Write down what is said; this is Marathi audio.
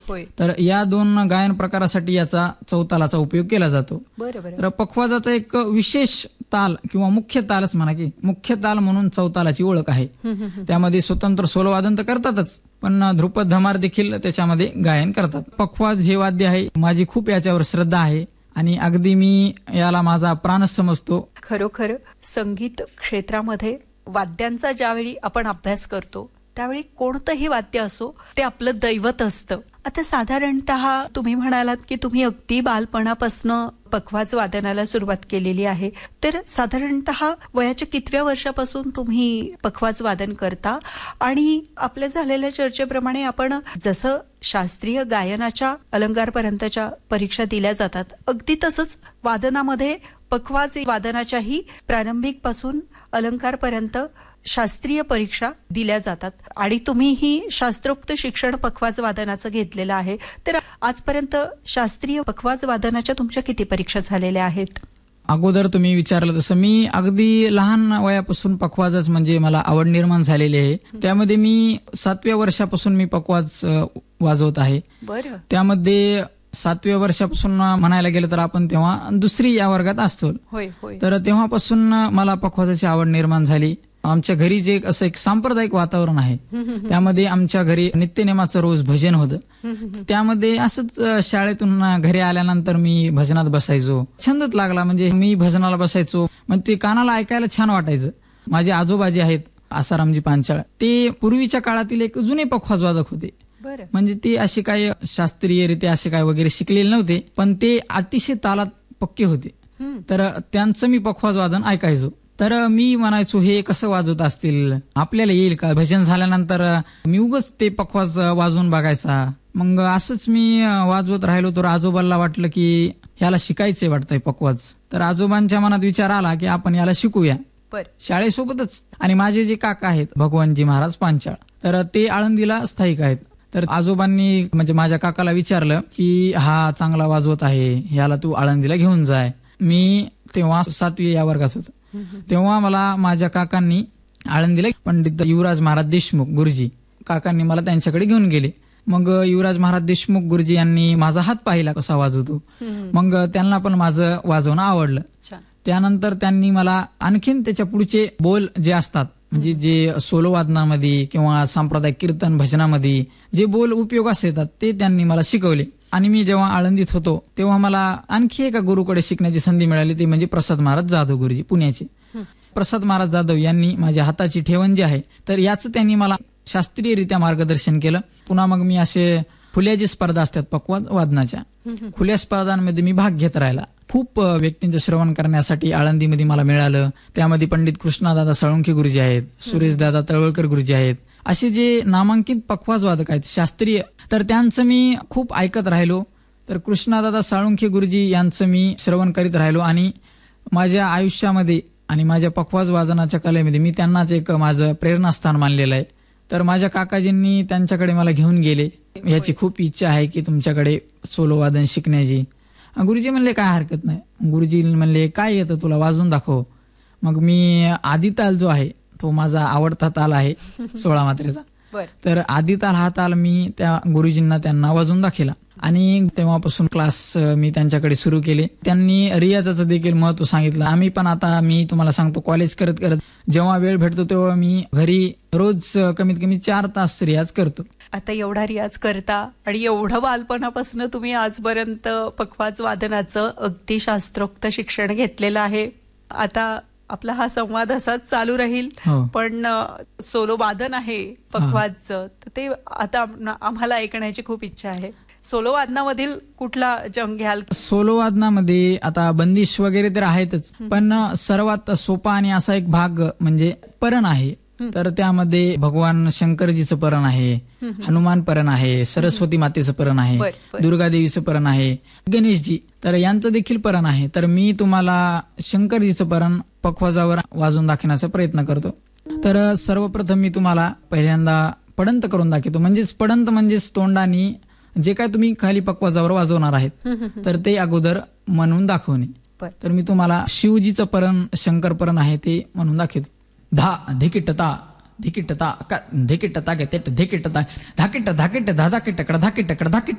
होय. तर या 2 गायन प्रकारासाठी याचा चौतालाचा उपयोग केला जातो. तर पखवाजाचा एक विशेष ताल किंवा मुख्य तालच म्हणा की मुख्य ताल म्हणून चौतालाची ओळख आहे. त्यामध्ये स्वतंत्र सोलो वादन तर करतातच, पण ध्रुपद धमार देखील त्याच्यामध्ये गायन करतात. पखवाज हे वाद्य आहे, माझी खूप याच्यावर श्रद्धा आहे आणि अगदी मी याला माझा प्राणच समजतो. खरोखर संगीत क्षेत्रामध्ये वाद्यांचा ज्यावेळी आपण अभ्यास करतो त्यावेळी कोणतंही वाद्य असो ते आपलं दैवत असतं. आता साधारणतः तुम्ही म्हणालात की तुम्ही अगदी बालपणापासून पखवाज वादनाला सुरुवात केलेली आहे, तर साधारणतः वयाच्या कितव्या वर्षापासून तुम्ही पखवाज वादन करता? आणि आपल्या झालेल्या चर्चेप्रमाणे आपण जसं शास्त्रीय गायनाच्या अलंकारपर्यंतच्या परीक्षा दिल्या जातात, अगदी तसंच वादनामध्ये पखवाज वादनाच्याही प्रारंभिक पासून अलंकारपर्यंत शास्त्रीय परीक्षा दिल्या जातात आणि तुम्हीही शास्त्रोक्त शिक्षण पखवाज वादनाचं घेतलेलं आहे. तर आजपर्यंत शास्त्रीय पखवाज वादनाच्या तुमच्या किती परीक्षा झालेल्या आहेत? अगोदर तुम्ही विचारलं तसं मी अगदी लहान वयापासून पखवाजच म्हणजे मला आवड निर्माण झालेली आहे. त्यामध्ये मी 7व्या वर्षापासून मी पखवाज वाजवत आहे. बरं. त्यामध्ये 7व्या वर्षापासून म्हणायला गेलं तर आपण तेव्हा 2री या वर्गात असतो. तर तेव्हापासून मला पखवाजाची आवड निर्माण झाली. आमच्या घरी जे असं एक सांप्रदायिक वातावरण आहे, त्यामध्ये आमच्या घरी नित्यनेमाचं रोज भजन होतं. त्यामध्ये असंच शाळेतून घरी आल्यानंतर मी भजनात बसायचो. छंदच लागला, म्हणजे मी भजनाला बसायचो, म्हणजे ते कानाला ऐकायला छान वाटायचं. माझे आजोबा जे आहेत आसारामजी पांचाळ, ते पूर्वीच्या काळातील एक जुने पखवाज वादक होते. म्हणजे ते असे काय शास्त्रीयरित्या असे काय वगैरे शिकलेले नव्हते, पण ते अतिशय तालात पक्के होते. तर त्यांचं मी पखवाज वादन ऐकायचो. तर मी म्हणायचो हे कसं वाजवत असतील, आपल्याला येईल का? भजन झाल्यानंतर मी उगाच ते पखवाज वाजवून बघायचा. मग असंच मी वाजवत राहिलो. तर आजोबांना वाटलं की ह्याला शिकायचंय वाटतंय पखवाज. तर आजोबांच्या मनात विचार आला की आपण याला शिकूया शाळेसोबतच. आणि माझे जे काका आहेत भगवानजी महाराज पांचाळ, तर ते आळंदीला स्थायिक आहेत. तर आजोबांनी म्हणजे माझ्या काकाला विचारलं की हा चांगला वाजवत आहे, ह्याला तू आळंदीला घेऊन जाय. मी तेव्हा 7वी या वर्गात होतो. तेव्हा मला माझ्या काकांनी आळंदीला पंडित युवराज महाराज देशमुख गुरुजी काकांनी मला त्यांच्याकडे घेऊन गेले. मग युवराज महाराज देशमुख गुरुजी यांनी माझा हात पाहिला कसा वाजवतो. मग त्यांना पण माझं वाजवणं आवडलं. त्यानंतर त्यांनी मला आणखीन त्याच्या पुढचे बोल जे असतात, म्हणजे जे सोलो वादनामध्ये किंवा सांप्रदायिक कीर्तन भजनामध्ये जे बोल उपयोगास येतात ते त्यांनी मला शिकवले. आणि मी जेव्हा आळंदीत होतो तेव्हा मला आणखी एका गुरुकडे शिकण्याची संधी मिळाली, ते म्हणजे प्रसाद महाराज जाधव गुरुजी पुण्याचे. प्रसाद महाराज जाधव यांनी माझ्या हाताची ठेवण जी आहे तर याचं त्यांनी मला शास्त्रीयरित्या मार्गदर्शन केलं. पुन्हा मग मी असे खुल्या जी स्पर्धा असतात पखवाज वादनाच्या, खुल्या स्पर्धांमध्ये मी भाग घेत राहिला. खूप व्यक्तींचं श्रवण करण्यासाठी आळंदीमध्ये मला मिळालं. त्यामध्ये पंडित कृष्णादादा साळुंखे गुरुजी आहेत, सुरेशदादा तळवळकर गुरुजी आहेत, असे जे नामांकित पखवाज वादक आहेत शास्त्रीय, तर त्यांचं मी खूप ऐकत राहिलो. तर कृष्णादादा साळुंखे गुरुजी यांचं मी श्रवण करीत राहिलो आणि माझ्या आयुष्यामध्ये आणि माझ्या पखवाज वादनाच्या कलेमध्ये मी त्यांनाच एक माझं प्रेरणास्थान मानलेलं आहे. तर माझ्या काकाजींनी त्यांच्याकडे मला घेऊन गेले. याची खूप इच्छा आहे की तुमच्याकडे सोलो वादन शिकण्याची. गुरुजी म्हणले काय हरकत नाही. गुरुजी म्हणले काय येतं तुला, वाजवून दाखव. मग मी आदिताल जो आहे तो माझा आवडता ताल आहे 16 मात्रेचा. तर आदिताल हा ताल मी त्या गुरुजींना त्यांना वाजवून दाखवला आणि तेव्हापासून क्लास मी त्यांच्याकडे सुरू केले. त्यांनी रियाजाचं देखील महत्व सांगितलं. आम्ही पण आता मी तुम्हाला सांगतो कॉलेज करत करत जेव्हा वेळ भेटतो तेव्हा मी घरी रोज कमीत कमी 4 तास रियाज करतो. आता एवढा रियाज करता आणि एवढं बालपणापासून तुम्ही आजपर्यंत पखवाज वादनाचं अगदी शास्त्रोक्त शिक्षण घेतलेलं आहे. आता आपला हा संवाद असाच चालू राहील. पण सोलो वादन आहे पखवाजचं, तर ते आता आम्हाला ऐकण्याची खूप इच्छा आहे. सोलो वादनामधील कुठला जंग घ्याल? सोलो वादनामध्ये आता बंदिश वगैरे तर आहेतच, पण सर्वात सोपा आणि असा एक भाग म्हणजे परण आहे. तर त्यामध्ये भगवान शंकरजीचं परण आहे, हनुमान परण आहे, सरस्वती मातेचं परण आहे, दुर्गादेवीचं परण आहे, गणेशजी तर यांचं देखील परण आहे. तर मी तुम्हाला शंकरजीचं परण पखवाजावर वाजवून दाखवण्याचा प्रयत्न करतो. तर सर्वप्रथम मी तुम्हाला पहिल्यांदा पडंत करून दाखवतो. म्हणजेच पडंत म्हणजेच तोंडानी जे काय तुम्ही खाली पखवाजावर वाजवणार आहेत तर ते अगोदर म्हणून दाखवणे. तर मी तुम्हाला शिवजीचं परण शंकर परण आहे ते म्हणून दाखवतो. धा धिकिटता धिकिट ता धिकिट ताके तेट धिकिट ता धाकिट धाकिट धाकिट धाकिट धाकिट